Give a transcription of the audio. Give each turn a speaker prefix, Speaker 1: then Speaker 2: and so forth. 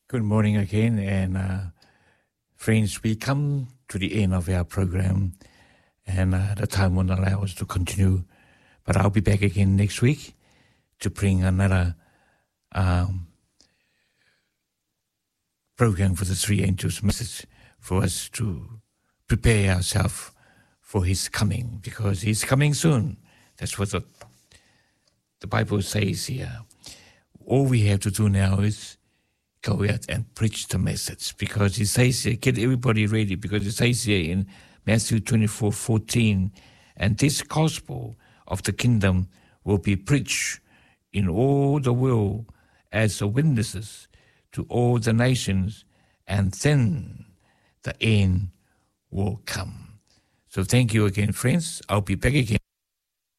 Speaker 1: Good morning again, and friends, we come to the end of our program, and the time won't allow us to continue, but I'll be back again next week to bring another program for the Three Angels message for us to prepare ourselves for His coming, because He's coming soon. That's what the Bible says here. All we have to do now is go out and preach the message, because it says here, get everybody ready, because it says here in Matthew 24:14, and this gospel of the kingdom will be preached in all the world as witnesses to all the nations, and then the end will come. So thank you again, friends. I'll be back again.